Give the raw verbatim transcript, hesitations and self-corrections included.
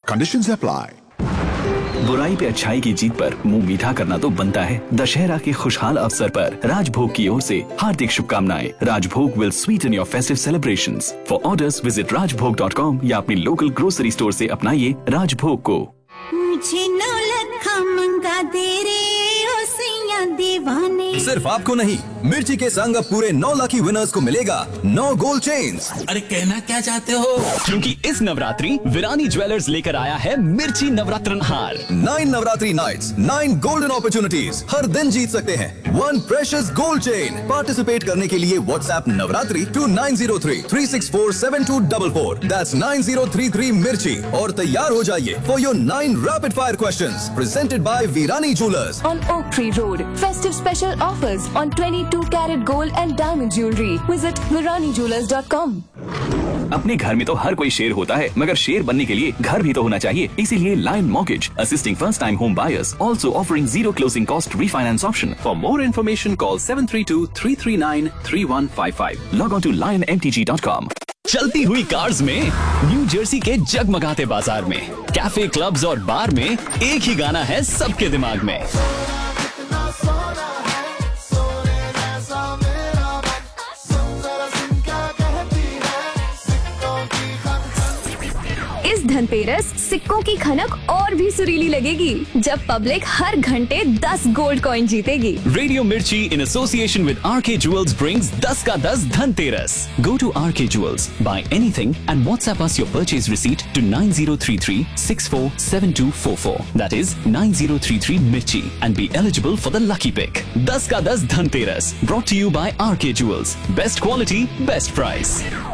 Conditions apply. बुराई पे अच्छाई की जीत पर मुंह मीठा करना तो बनता है। दशहरा के खुशहाल अवसर पर राजभोग की ओर से हार्दिक शुभकामनाएं। राजभोग will Sutton your festive celebrations. For orders visit rajbhog dot com या अपनी लोकल ग्रोसरी स्टोर से अपनाइए राजभोग को। मुझे नौ लखा मंगा दे रे ओ सैया दीवाने। सिर्फ आपको नहीं, मिर्ची के संग अब पूरे नौ लाखी विनर्स को मिलेगा नौ गोल्ड चेन्स। अरे कहना क्या चाहते हो? क्योंकि इस नवरात्रि विरानी ज्वेलर्स लेकर आया है मिर्ची नवरात्रन हार। Nine Navratri nights, nine golden opportunities. हर दिन जीत सकते हैं one precious gold chain. Participate करने के लिए WhatsApp Navratri to nine zero three three six four seven to double four. That's nine zero three three मिर्ची और तैयार हो जाइए for your nine rapid fire questions presented by Virani jewellers on Oak Tree Road. Festive special offers on twenty-two carat gold and diamond jewelry. Visit virani jewelers dot com. अपने घर में तो हर कोई शेर होता है, मगर शेर बनने के लिए घर भी तो होना चाहिए। इसीलिए lion mortgage assisting first time home buyers, also offering zero closing cost refinance option. For more information call seven three to three three nine three one five five. Log on to lion M T G dot com. चलती हुई cars में, new Jersey के जगमगाते बाजार में, cafe, clubs और बार में एक ही गाना है सबके दिमाग में। इस धनतेरस सिक्कों की खनक और भी सुरीली लगेगी जब पब्लिक हर घंटे दस गोल्ड कॉइन जीतेगी। रेडियो मिर्ची इन एसोसिएशन विद आर के Jewels brings दस का दस Dhanteras. Go to R K Jewels, buy anything and WhatsApp us your purchase receipt to nine zero three three six four seven two four four. That is nine zero three three Mirchi and be eligible for the lucky pick. दस का दस Dhanteras brought to you by R K Jewels. Best quality, best price.